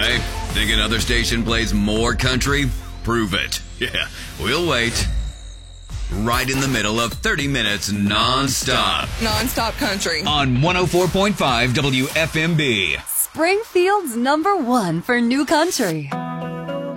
Hey, think another station plays more country? Prove it. Yeah, we'll wait. Right in the middle of 30 minutes non-stop. Non-stop country. On 104.5 WFMB. Springfield's #1 for new country.